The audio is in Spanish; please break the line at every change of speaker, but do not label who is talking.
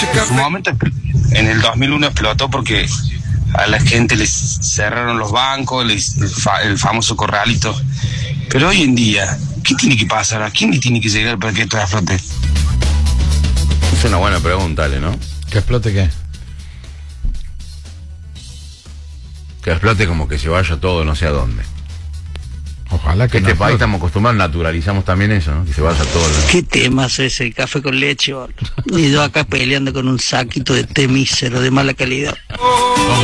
En su momento, en el 2001 explotó porque a la gente les cerraron los bancos, el famoso corralito. Pero hoy en día, ¿qué tiene que pasar? ¿A quién le tiene que llegar para que esto explote?
Es una buena pregunta, Ale, ¿no?
¿Que explote qué?
Que explote como que se vaya todo no sé a dónde.
Ojalá que
Este
no
país
explote.
estamos acostumbrados, naturalizamos también eso, ¿no? Que se vaya todo.
¿Qué temas es el café con leche, boludo? Y yo acá peleando con un saquito de té mísero de mala calidad.